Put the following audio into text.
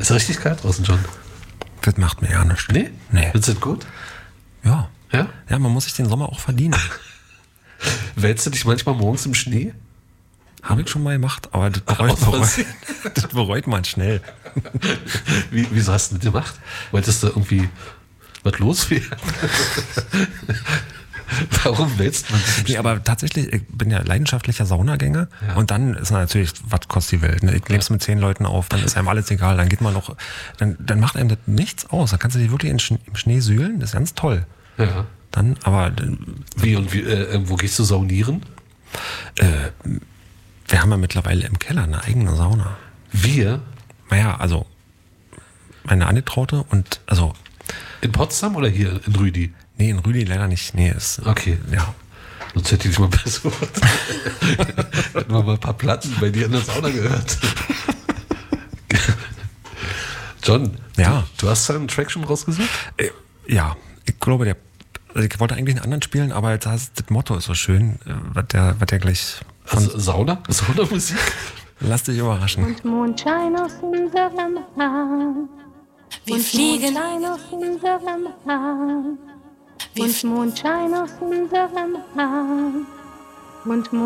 Ist richtig kalt draußen, John? Das macht mir ja nichts. Nee? Nee. Findest du das gut? Ja. Ja? Ja, man muss sich den Sommer auch verdienen. Wälzt du dich manchmal morgens im Schnee? Habe ich schon mal gemacht, aber das das bereut man schnell. Wieso hast du das gemacht? Wolltest du irgendwie was los werden? Warum wälzt man sich im Nee, Schnee? aber tatsächlich, ich bin ja leidenschaftlicher Saunagänger und dann ist natürlich, was kostet die Welt? Ne? Ich leb's mit 10 Leuten auf, dann ist einem alles egal, dann geht man noch, dann macht einem das nichts aus. Dann kannst du dich wirklich im Schnee sühlen, das ist ganz toll. Ja. Dann, aber Wo gehst du saunieren? wir haben ja mittlerweile im Keller eine eigene Sauna. Wir? Naja, also meine Angetraute und also In Potsdam oder hier in Rüdi? nee, in Rüdi leider nicht. Nee, ist Okay. ja. Sonst hätte ich dich mal besucht. Hätten wir mal ein paar Platten bei dir in der Sauna gehört. John, Ja. du hast einen Track schon rausgesucht? Ja, ich glaube, also ich wollte eigentlich einen anderen spielen, aber das Motto ist so schön, was der gleich von. Also Sauna? Saunamusik? Lass dich überraschen. Und Mondschein aus unserem Haar. Wir fliegen aus unserem Haar. Und Mondschein aus unserem Haar. Und